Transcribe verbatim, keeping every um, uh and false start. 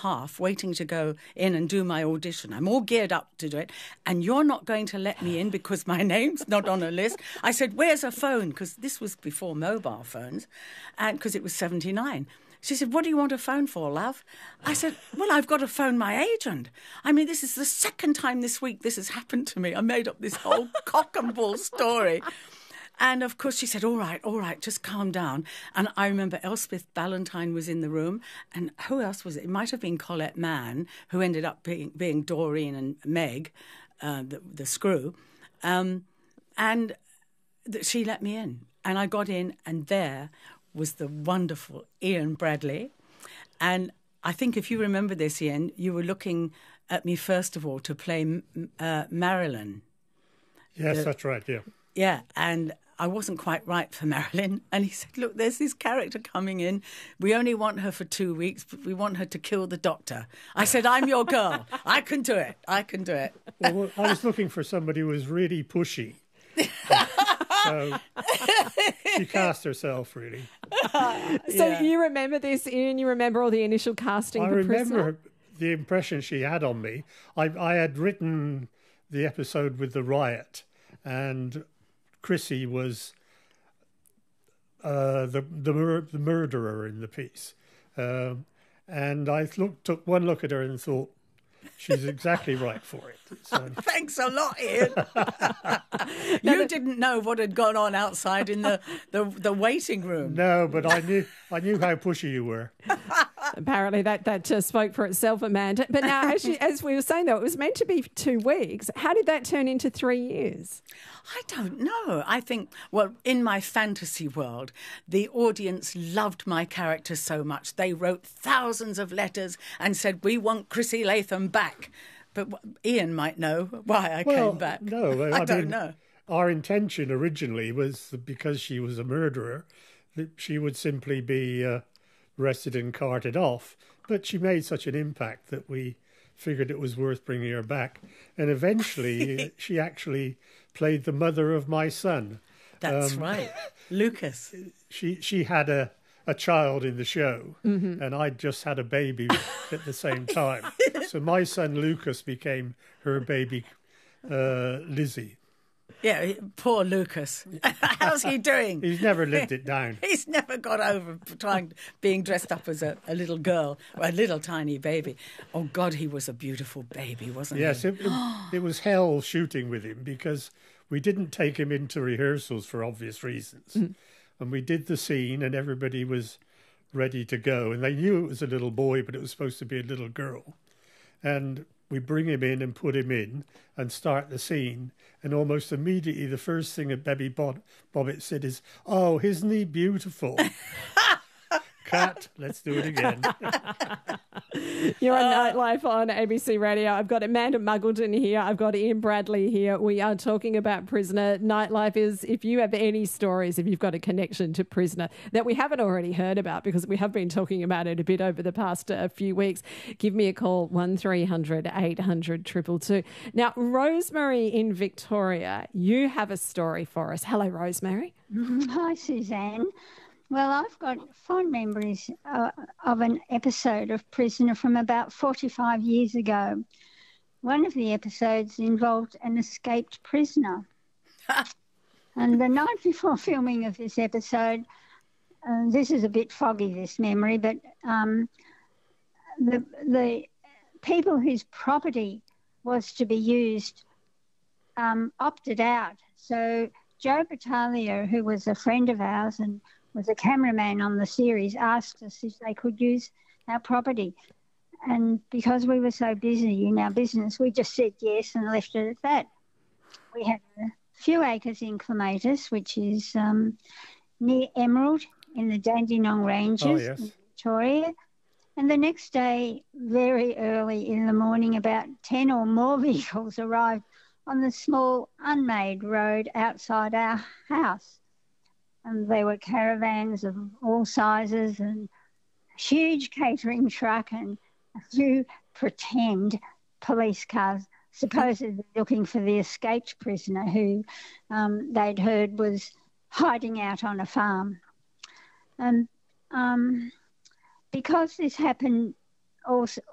half waiting to go in and do my audition. I'm all geared up to do it, and you're not going to let me in because my name's not on a list. I said, where's a phone? Because this was before mobile phones, and because it was seventy-nine. She said, what do you want a phone for, love? I said, well, I've got to phone my agent. I mean, this is the second time this week this has happened to me. I made up this whole cock and bull story. And, of course, she said, all right, all right, just calm down. And I remember Elspeth Ballantyne was in the room. And who else was it? It might have been Colette Mann, who ended up being, being Doreen and Meg, uh, the, the screw. Um, and th- she let me in. And I got in, and there was the wonderful Ian Bradley. And I think if you remember this, Ian, you were looking at me, first of all, to play uh, Marilyn. Yes, the, that's right, yeah. Yeah, and I wasn't quite right for Marilyn. And he said, look, there's this character coming in. We only want her for two weeks, but we want her to kill the doctor. I said, I'm your girl. I can do it. I can do it. Well, I was looking for somebody who was really pushy. So she cast herself, really. So Yeah. you remember this, Ian? You remember all the initial casting I for remember Prisoner? the impression she had on me. I, I had written the episode with the riot, and Chrissy was uh, the the, mur- the murderer in the piece. Um, and I looked, took one look at her and thought, she's exactly right for it. So, Thanks a lot, Ian. You didn't know what had gone on outside in the, the, the waiting room. no, but I knew I knew how pushy you were. Apparently that, that uh, spoke for itself, Amanda. But now, as, you, as we were saying, though, it was meant to be two weeks. How did that turn into three years? I don't know. I think, well, in my fantasy world, the audience loved my character so much. They wrote thousands of letters and said, we want Chrissy Latham back. But Ian might know why I Well, came back. no, I, I, I don't mean, know. Our intention originally was that because she was a murderer, that she would simply be uh, arrested and carted off. But she made such an impact that we figured it was worth bringing her back. And eventually, she actually played the mother of my son. That's Um, right. Lucas. She she had a, a child in the show, Mm-hmm. and I just had a baby at the same time. So my son Lucas became her baby, uh, Lizzie. Yeah, poor Lucas. How's he doing? He's never lived it down. He's never got over trying being dressed up as a, a little girl, or a little tiny baby. Oh, God, he was a beautiful baby, wasn't Yes, he? it, it, it was hell shooting with him because we didn't take him into rehearsals for obvious reasons. Mm. And we did the scene and everybody was ready to go. And they knew it was a little boy, but it was supposed to be a little girl. And we bring him in and put him in and start the scene. And almost immediately, the first thing that Bebby Bob- Bobbitt said is, oh, isn't he beautiful? Cut. Let's do it again. You're on Nightlife on A B C Radio. I've got Amanda Muggleton here. I've got Ian Bradley here. We are talking about Prisoner. Nightlife is, if you have any stories, if you've got a connection to Prisoner that we haven't already heard about, because we have been talking about it a bit over the past uh, few weeks, give me a call, one three hundred eight hundred two two two. Now, Rosemary in Victoria, you have a story for us. Hello, Rosemary. Hi, Suzanne. Well, I've got fond memories uh, of an episode of Prisoner from about forty-five years ago. One of the episodes involved an escaped prisoner. And the night before filming of this episode, uh, this is a bit foggy, this memory, but um, the, the people whose property was to be used um, opted out. So Joe Battaglia, who was a friend of ours and was a cameraman on the series, asked us if they could use our property. And because we were so busy in our business, we just said yes and left it at that. We had a few acres in Clematis, which is um, near Emerald in the Dandenong Ranges Oh, yes. in Victoria. And the next day, very early in the morning, about ten or more vehicles arrived on the small unmade road outside our house. And there were caravans of all sizes and a huge catering truck and a few pretend police cars, supposedly looking for the escaped prisoner who um, they'd heard was hiding out on a farm. And um, because this happened also